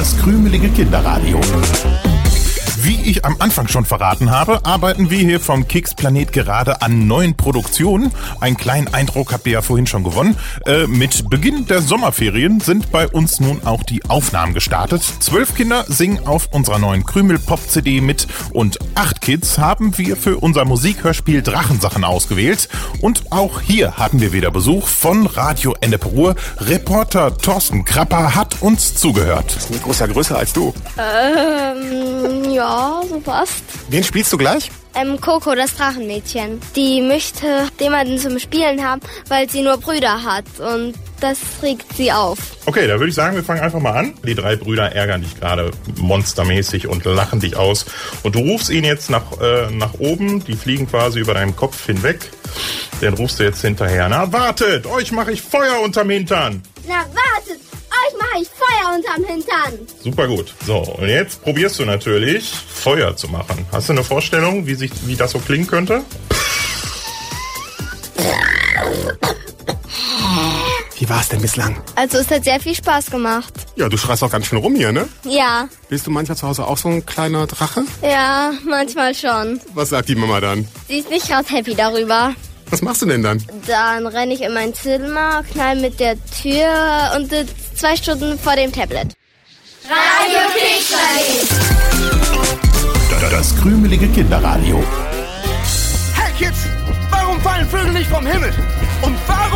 Das krümelige Kinderradio. Wie ich am Anfang schon verraten habe, arbeiten wir hier vom Keks Planet gerade an neuen Produktionen. Einen kleinen Eindruck habt ihr ja vorhin schon gewonnen. Mit Beginn der Sommerferien sind bei uns nun auch die Aufnahmen gestartet. 12 Kinder singen auf unserer neuen Krümel-Pop-CD mit und 8 Kids haben wir für unser Musikhörspiel Drachensachen ausgewählt. Und auch hier hatten wir wieder Besuch von Radio Ennepe-Ruhr. Reporter Thorsten Krapper hat uns zugehört. Das Mikro ist ja größer als du. Ja, so fast. Wen spielst du gleich? Coco, das Drachenmädchen. Die möchte jemanden zum Spielen haben, weil sie nur Brüder hat. Und das regt sie auf. Okay, da würde ich sagen, wir fangen einfach mal an. Die 3 Brüder ärgern dich gerade monstermäßig und lachen dich aus. Und du rufst ihn jetzt nach oben. Die fliegen quasi über deinem Kopf hinweg. Den rufst du jetzt hinterher. Na, wartet! Euch mache ich Feuer unterm Hintern! Na, wartet! Euch mache ich Feuer unterm Hintern! Super gut. So, und jetzt probierst du natürlich, Feuer zu machen. Hast du eine Vorstellung, wie das so klingen könnte? Wie war es denn bislang? Also es hat sehr viel Spaß gemacht. Ja, du schreist auch ganz schön rum hier, ne? Ja. Bist du manchmal zu Hause auch so ein kleiner Drache? Ja, manchmal schon. Was sagt die Mama dann? Sie ist nicht ganz happy darüber. Was machst du denn dann? Dann renne ich in mein Zimmer, knall mit der Tür und sitze 2 Stunden vor dem Tablet. Radio Keks Planet. Das krümelige Kinderradio. Hey Kids, warum fallen Vögel nicht vom Himmel? Und warum